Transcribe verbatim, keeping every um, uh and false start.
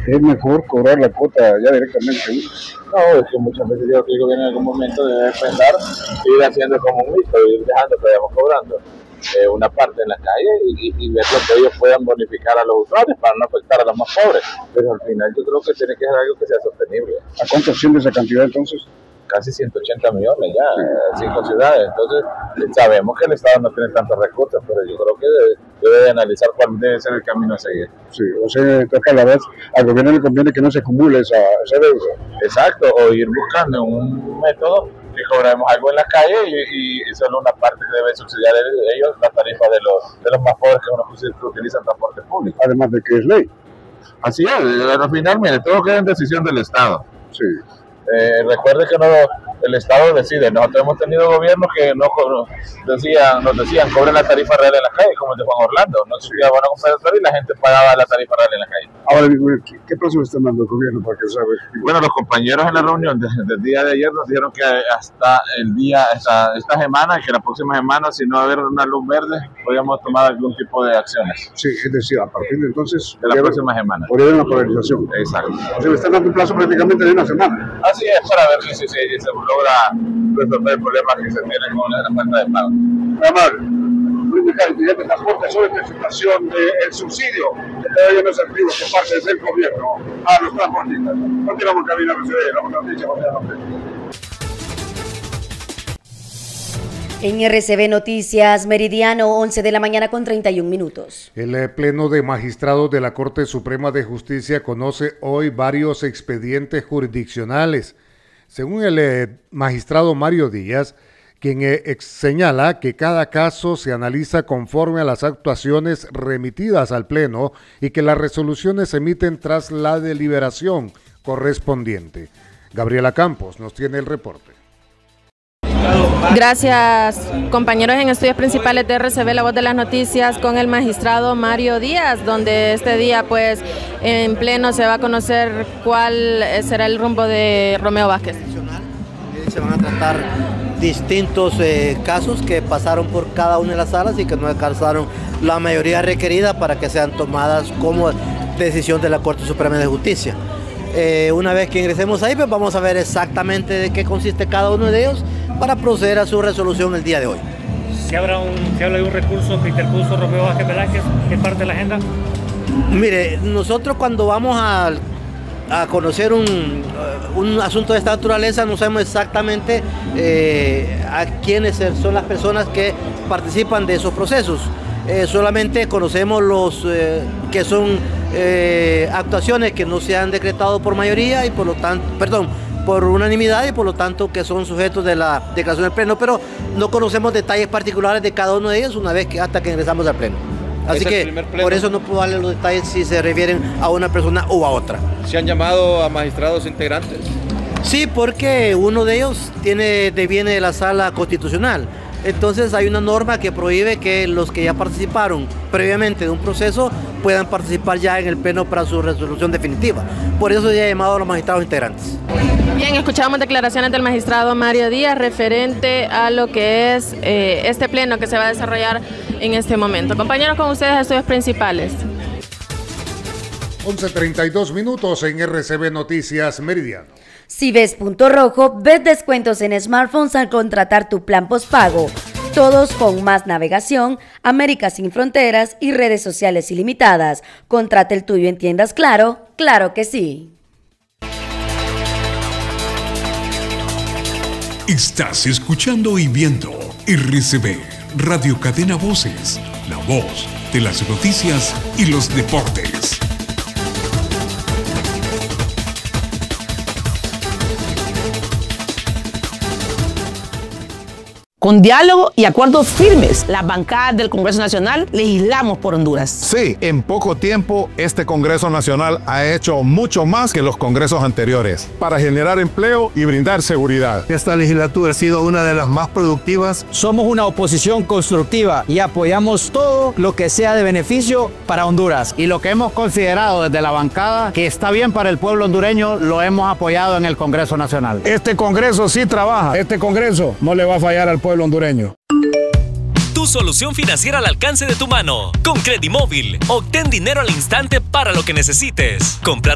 es mejor cobrar la cuota ya directamente. No, es que muchas veces yo creo que el gobierno en algún momento debe pensar ir haciendo como un mito, ir dejando que vayamos cobrando eh, una parte en la calle y, y, y ver lo que ellos puedan bonificar a los usuarios para no afectar a los más pobres. Pero al final yo creo que tiene que ser algo que sea sostenible. ¿A cuánto asciende esa cantidad entonces? Casi ciento ochenta millones ya, en cinco ciudades. Entonces, sabemos que el Estado no tiene tantos recursos, pero yo creo que debe, debe de analizar cuál debe ser el camino a seguir. Sí, o sea, en otras palabras, al gobierno le conviene que no se acumule esa, esa deuda. Exacto, o ir buscando un método que cobremos algo en la calle y, y solo una parte que debe subsidiar ellos la tarifa de los, de los más pobres que, uno, que utilizan transporte público. Además de que es ley. Así es, al final, mire, todo queda en decisión del Estado. Sí. Eh, recuerde que no, el Estado decide. Nosotros hemos tenido gobiernos que no, decían, nos decían cobren la tarifa real en la calle, como el de Juan Orlando. No existía buena compensatoria y la gente pagaba la tarifa real en la calle. Ahora, ¿qué, qué plazo están dando el gobierno para que sabe? Bueno, los compañeros en la reunión del de día de ayer nos dijeron que hasta el día, esta, esta semana, que la próxima semana, si no va a haber una luz verde, podríamos tomar algún tipo de acciones. Sí, es decir, a partir de entonces... De la próxima semana. Podría haber una polarización. Exacto. O sea, le están dando un plazo prácticamente de una semana. Así es, para ver si, si, si se logra resolver el problema que se tiene con la falta de pago. Amar, el presidente de transporte sobre presentación del subsidio que todavía no es activo por parte del gobierno a los transportistas. Continuamos caminando, la noticia, En R C B Noticias, Meridiano, once de la mañana con treinta y un minutos. El Pleno de Magistrados de la Corte Suprema de Justicia conoce hoy varios expedientes jurisdiccionales. Según el eh, magistrado Mario Díaz, quien eh, ex señala que cada caso se analiza conforme a las actuaciones remitidas al Pleno y que las resoluciones se emiten tras la deliberación correspondiente. Gabriela Campos nos tiene el reporte. Gracias, compañeros en Estudios Principales de R C B, la voz de las noticias, con el magistrado Mario Díaz, donde este día, pues, en pleno se va a conocer cuál será el rumbo de Romeo Vázquez. Se van a tratar distintos eh, casos que pasaron por cada una de las salas y que no alcanzaron la mayoría requerida para que sean tomadas como decisión de la Corte Suprema de Justicia. Eh, una vez que ingresemos ahí, pues vamos a ver exactamente de qué consiste cada uno de ellos para proceder a su resolución el día de hoy. ¿Se habla, un, se habla de un recurso que interpuso Romeo Vázquez Velázquez? ¿Es parte de la agenda? Mire, nosotros cuando vamos a, a conocer un, un asunto de esta naturaleza no sabemos exactamente eh, a quiénes son las personas que participan de esos procesos. Eh, solamente conocemos los eh, que son eh, actuaciones que no se han decretado por mayoría y por lo tanto, perdón, por unanimidad y por lo tanto que son sujetos de la declaración del Pleno, pero no conocemos detalles particulares de cada uno de ellos una vez que hasta que ingresamos al Pleno. Así que por eso no puedo darle los detalles si se refieren a una persona o a otra. ¿Se han llamado a magistrados integrantes? Sí, porque uno de ellos tiene, deviene de la sala constitucional. Entonces hay una norma que prohíbe que los que ya participaron previamente de un proceso puedan participar ya en el Pleno para su resolución definitiva. Por eso ya he llamado a los magistrados integrantes. Bien, escuchamos declaraciones del magistrado Mario Díaz referente a lo que es eh, este Pleno que se va a desarrollar en este momento. Compañeros, con ustedes, Estudios Principales. once treinta y dos minutos en R C B Noticias Meridiano. Si ves punto rojo, ves descuentos en smartphones al contratar tu plan postpago. Todos con más navegación, América sin fronteras y redes sociales ilimitadas. Contrata el tuyo en tiendas Claro, claro que sí. Estás escuchando y viendo R C B, Radio Cadena Voces, la voz de las noticias y los deportes. Con diálogo y acuerdos firmes, las bancadas del Congreso Nacional legislamos por Honduras. Sí, en poco tiempo este Congreso Nacional ha hecho mucho más que los congresos anteriores para generar empleo y brindar seguridad. Esta legislatura ha sido una de las más productivas. Somos una oposición constructiva y apoyamos todo lo que sea de beneficio para Honduras. Y lo que hemos considerado desde la bancada que está bien para el pueblo hondureño, lo hemos apoyado en el Congreso Nacional. Este Congreso sí trabaja. Este Congreso no le va a fallar al pueblo pueblo hondureño. Tu solución financiera al alcance de tu mano. Con Credimóvil, obtén dinero al instante para lo que necesites. Comprar